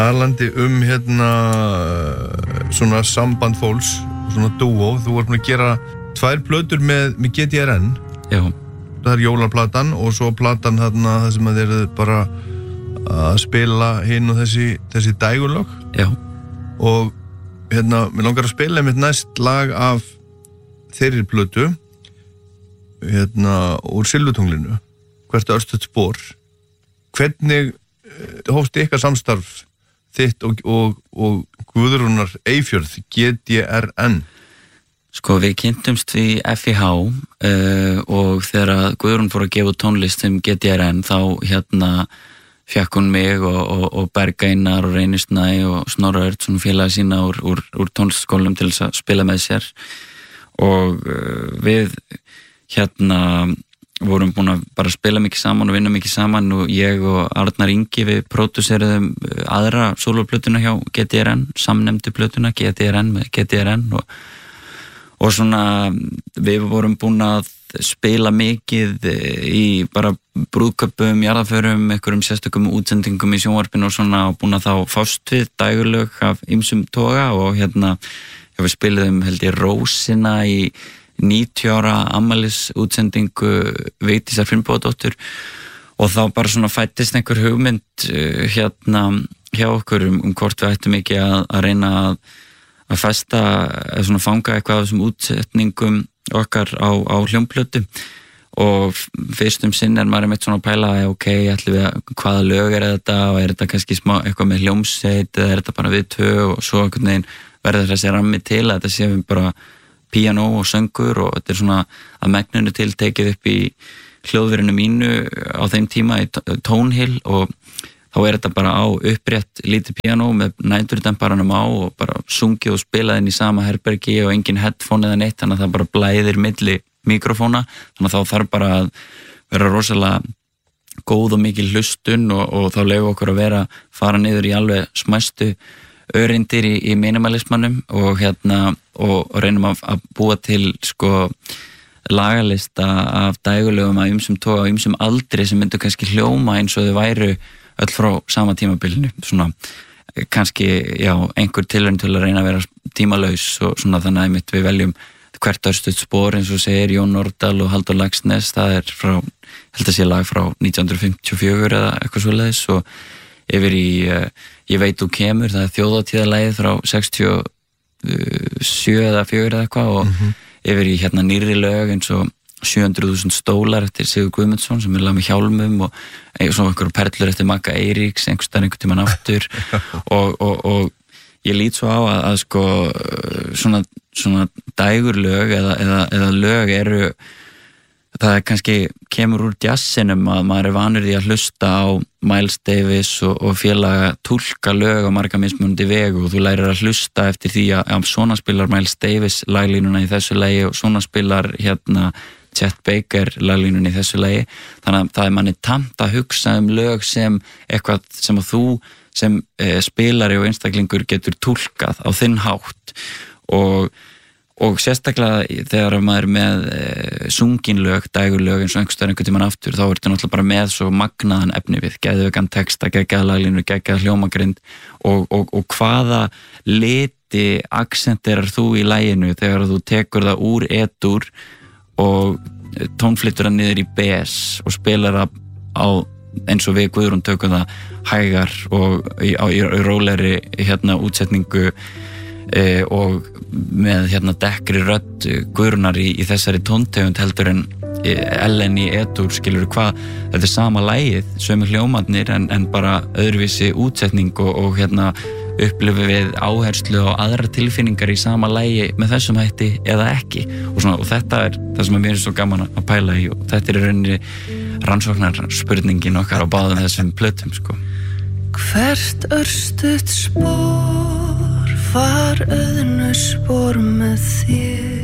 Talandi svona samband fólks, svona dúó, þú ert búin að gera 2 plötur með GTRN. Já. Það jólaplatan og svo platan þarna það sem að þeir eru bara að spila hinn og þessi dægurlög. Já. Og mér langar að spila mitt næst lag af þeirri plötu úr Silfutunglinu, Hvert örstutt spor. Hvernig hófst ykkar samstarf þitt og Guðrúnar Eyfjörð, GTRN? Sko, við kynntumst í FIH og þegar Guðrún fór að gefa tónlist sem GTRN þá fekk hún mig og Berga Einar og Reynir Snæ og Snorra Örd, svona félaga sína úr tónlistskólanum til þess að spila með sér og við vorum búin að bara spila mikið saman og vinna mikið saman og ég og Arnar Ingi við pródúseruðum aðra sólóplötuna hjá GTRN, samnefndu plötuna GTRN með GTRN og svona við vorum búin að spila mikið í bara brúðköpum, jarðarförum, einhverjum sérstökum útsendingum í sjónvarpinu og svona og búin að þá fást við dægurlög af ýmsum toga og við spiluðum held ég Rósina í 90 ára afmælis útsendingu Vigdísar Finnbogadóttur og þá bara svona fættist einhver hugmynd hjá okkur hvort við ættum ekki að reyna að festa svona fanga eitthvað af þessum útsetningum okkar á hljómplötu og fyrstum sinn maður einmitt svona að pæla ætlum við hvaða lög þetta og þetta kannski smá eitthvað með hljómsveit eða þetta bara við tvö og svo einhvern veginn verður þessi rammi til að þetta séum bara píanó og söngur og þetta svona að megninu til tekið upp í hljóðverinu mínu á þeim tíma í Tónhill og þá þetta bara á upprétt lítið píanó með næturdemparanum á og bara sungið og spilað inn í sama herbergi og engin headphone eða neitt þannig að það bara blæðir milli mikrofóna þannig að þá þarf bara að vera rosalega góð og mikil hlustun og þá leyfa okkur að fara niður í alveg smæstu öreindir í minimalismanum og reynum að búa til sko lagalista af dægurlögum af ýmsum toga og ýmsum aldri sem myndu kannski hljóma eins og þau væru öll frá sama tímabilinu svona kannski, einhver tilraun til að reyna að vera tímalaus og svona þannig að við veljum Hvert örstutt spor eins og segir Jón Nordal og Halldór Laxness, það frá, held að sé lag frá 1954 eða eitthvað svoleiðis og yfir í Ég veit þú kemur, það þjóðhátíðarlagið frá 67 eða 4 eða eitthvað og yfir í nýrri lög eins og 700.000 stólar eftir Sigur Guðmundsson sem lag með hjálmum og svo einhverjum perlur eftir Magga Eiríks einhvern tímann aftur og ég lít svo á að sko svona dægurlög eða lög eru það kannski kemur úr jazzinum að maður vanur því að hlusta á Miles Davis og félaga túlka lög á marga mismunandi vegu og þú lærir að hlusta eftir því að svona spilar Miles Davis laglínuna í þessu lagi og svona spilar Chet Baker laglínuna í þessu lagi þannig að það manni tamt að hugsa lög sem eitthvað sem að þú sem spilari og einstaklingur getur túlkað á þinn hátt og sérstaklega þegar maður með sunginlög, dægurlög eins og einhvern tímann aftur þá þetta náttúrulega bara með svo magnaðan efni við geðveikan texta, geggjaða laglínu, geggjaða hljómagrind og hvaða liti aksenterar þú í laginu þegar þú tekur það úr E-dur og tónflytur það niður í BS og spilar það á eins og við Guðrún tökum það hægar og í rólegri útsetningu og með dekkri rödd Guðrúnar í þessari tóntegund heldur en Ellen í E-dur skilur hvað, þetta sama lagið sömu hljómarnir en bara öðruvísi útsetning og upplifi við áherslu á aðra tilfinningar í sama lagi með þessum hætti eða ekki og þetta það sem mér svo gaman að pæla í og þetta í rauninni rannsóknarspurningin okkar á báðum þessum plötum sko. Hvert örstutt spor var öðnu spor með þér